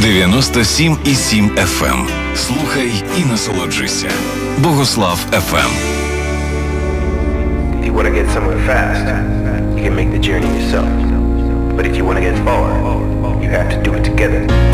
97,7 FM. Слухай і насолоджуйся. Богослав FM. If you want to get somewhere fast, you can make the journey yourself. But if you want to get far, you have to do it together.